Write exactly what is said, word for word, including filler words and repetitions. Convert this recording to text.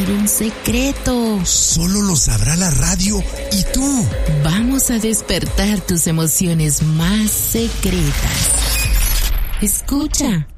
tener un secreto. Solo lo sabrá la radio y tú. Vamos a despertar tus emociones más secretas. Escucha.